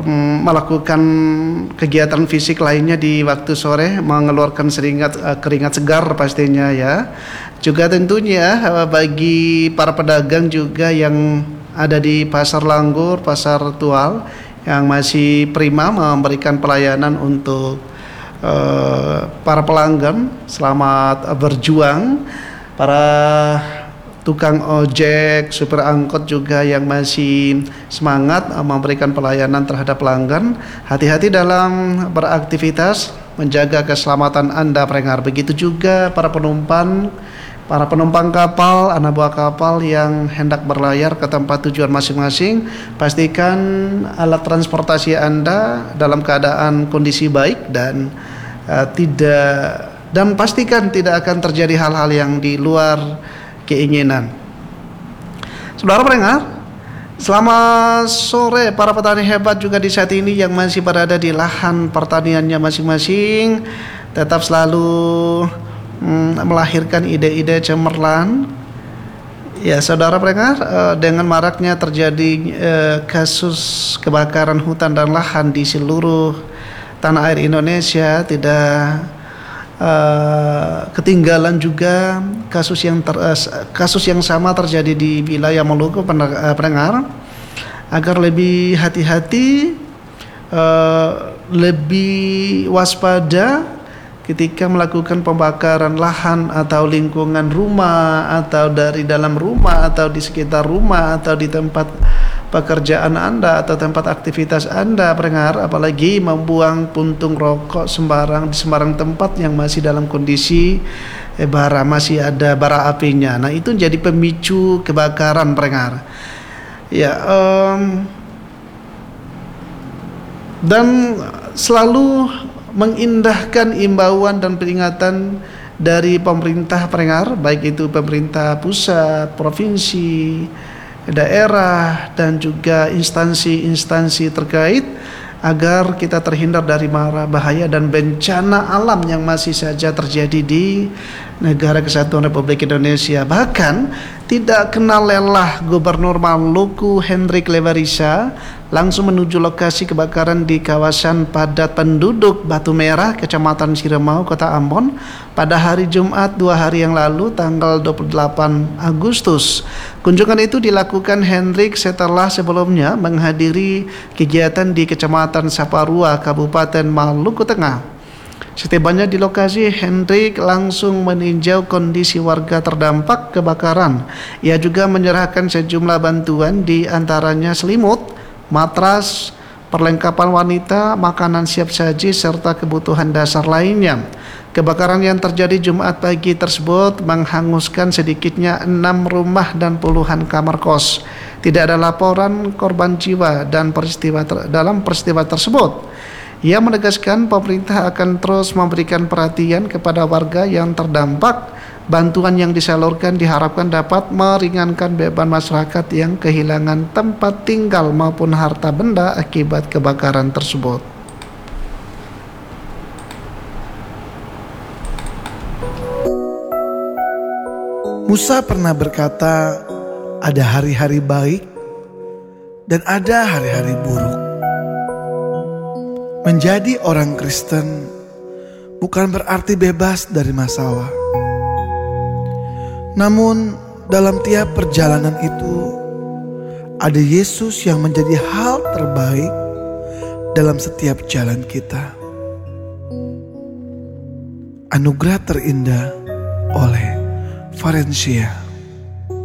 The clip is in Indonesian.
melakukan kegiatan fisik lainnya di waktu sore, mengeluarkan keringat segar pastinya ya. Juga tentunya bagi para pedagang juga yang ada di Pasar Langgur, Pasar Tual yang masih prima memberikan pelayanan untuk para pelanggan, selamat berjuang. Para tukang ojek, supir angkot juga yang masih semangat memberikan pelayanan terhadap pelanggan. Hati-hati dalam beraktivitas, menjaga keselamatan Anda pendengar. Begitu juga para penumpang kapal, anak buah kapal yang hendak berlayar ke tempat tujuan masing-masing. Pastikan alat transportasi Anda dalam keadaan kondisi baik dan pastikan tidak akan terjadi hal-hal yang di luar keinginan. Saudara pendengar, selamat sore para petani hebat juga di saat ini yang masih berada di lahan pertaniannya masing-masing. Tetap selalu melahirkan ide-ide cemerlang. Ya saudara pendengar, dengan maraknya terjadi kasus kebakaran hutan dan lahan di seluruh tanah air Indonesia, tidak ketinggalan juga kasus yang sama terjadi di wilayah Maluku pendengar. Agar lebih hati-hati, lebih waspada ketika melakukan pembakaran lahan atau lingkungan rumah, atau dari dalam rumah, atau di sekitar rumah, atau di tempat pekerjaan Anda atau tempat aktivitas Anda pendengar, apalagi membuang puntung rokok di sembarang tempat yang masih dalam kondisi masih ada bara apinya. Nah, itu jadi pemicu kebakaran pendengar. Ya, dan selalu mengindahkan imbauan dan peringatan dari pemerintah pendengar, baik itu pemerintah pusat, provinsi, daerah, dan juga instansi-instansi terkait, agar kita terhindar dari mara bahaya dan bencana alam yang masih saja terjadi di negara kesatuan Republik Indonesia. Bahkan tidak kenal lelah Gubernur Maluku Hendrik Lewarisa langsung menuju lokasi kebakaran di kawasan padat penduduk Batu Merah, Kecamatan Siremau, Kota Ambon pada hari Jumat 2 hari yang lalu, tanggal 28 Agustus. Kunjungan itu dilakukan Hendrik setelah sebelumnya menghadiri kegiatan di Kecamatan Saparua, Kabupaten Maluku Tengah. Setibanya di lokasi, Hendrik langsung meninjau kondisi warga terdampak kebakaran. Ia juga menyerahkan sejumlah bantuan, di antaranya selimut, matras, perlengkapan wanita, makanan siap saji, serta kebutuhan dasar lainnya. Kebakaran yang terjadi Jumat pagi tersebut menghanguskan sedikitnya 6 rumah dan puluhan kamar kos. Tidak ada laporan korban jiwa dalam peristiwa tersebut. Ia menegaskan pemerintah akan terus memberikan perhatian kepada warga yang terdampak. Bantuan yang disalurkan diharapkan dapat meringankan beban masyarakat yang kehilangan tempat tinggal maupun harta benda akibat kebakaran tersebut. Musa pernah berkata, ada hari-hari baik dan ada hari-hari buruk. Menjadi orang Kristen bukan berarti bebas dari masalah. Namun dalam tiap perjalanan itu ada Yesus yang menjadi hal terbaik dalam setiap jalan kita. Anugerah terindah oleh Valensia.